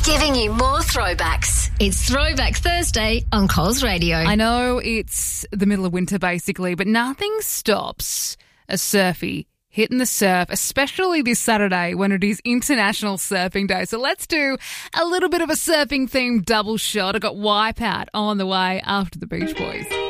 Giving you more throwbacks. It's Throwback Thursday on Coles Radio. I know it's the middle of winter basically, but nothing stops a surfie hitting the surf, especially this Saturday when it is International Surfing Day. So let's do a little bit of a surfing-themed double shot. I got Wipeout on the way after the Beach Boys.